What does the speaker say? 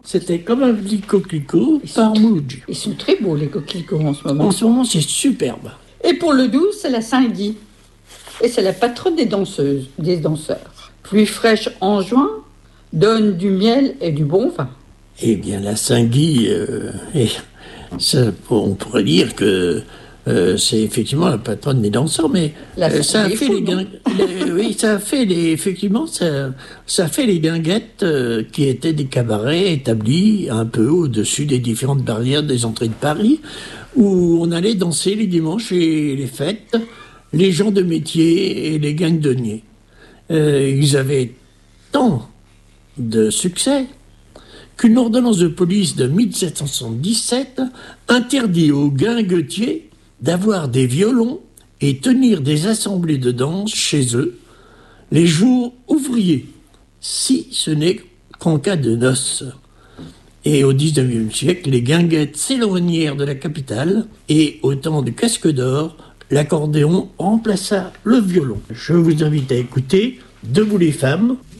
C'était comme un petit coquelicot par Mouloudji. Ils sont très beaux, les coquelicots, en ce moment. En ce moment, c'est superbe. Et pour le 12, c'est la Saint-Guy. Et c'est la patronne des danseuses, des danseurs. Pluie fraîche en juin, donne du miel et du bon vin. Eh bien, la Saint-Guy, on pourrait dire que c'est effectivement la patronne des danseurs, mais ça a fait les guinguettes qui étaient des cabarets établis un peu au-dessus des différentes barrières des entrées de Paris, où on allait danser les dimanches et les fêtes, les gens de métier et les guinguedonniers. Ils avaient tant de succès qu'une ordonnance de police de 1777 interdit aux guinguetiers d'avoir des violons et tenir des assemblées de danse chez eux les jours ouvriers, si ce n'est qu'en cas de noces. Et au XIXe siècle, les guinguettes s'éloignèrent de la capitale et au temps du Casque d'Or, l'accordéon remplaça le violon. Je vous invite à écouter Debout les femmes